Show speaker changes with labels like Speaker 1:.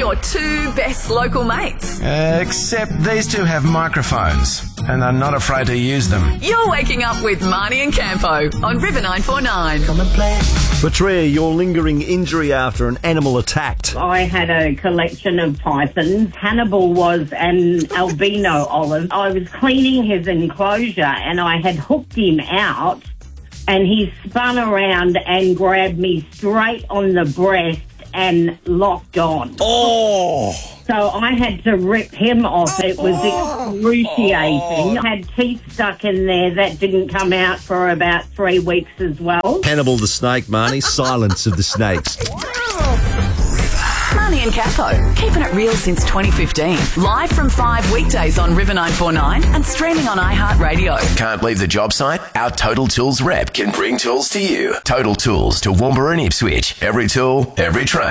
Speaker 1: your two best local mates.
Speaker 2: Except these two have microphones and are not afraid to use them.
Speaker 1: You're waking up with Marnie and Campo on River 949. Come and play.
Speaker 3: Petrea, your lingering injury after an animal attacked.
Speaker 4: I had a collection of pythons. Hannibal was an albino olive. I was cleaning his enclosure and I had hooked him out and he spun around and grabbed me straight on the breast and locked on.
Speaker 3: Oh!
Speaker 4: So I had to rip him off. It was excruciating. I had teeth stuck in there that didn't come out for about 3 weeks as well.
Speaker 3: Hannibal the snake, Marnie. Silence of the snakes.
Speaker 1: Marnie and Campo, keeping it real since 2015. Live from 5 weekdays on River 949 and streaming on iHeartRadio.
Speaker 5: Can't leave the job site? Our Total Tools rep can bring tools to you. Total Tools to Woomera and Ipswich. Every tool, every trade.